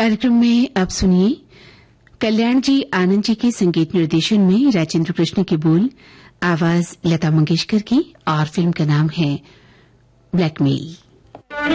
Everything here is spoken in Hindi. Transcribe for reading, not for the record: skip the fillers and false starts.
कार्यक्रम में अब सुनिए कल्याण जी आनंद जी के संगीत निर्देशन में राजेंद्र कृष्ण के बोल, आवाज लता मंगेशकर की, और फिल्म का नाम है ब्लैकमेल।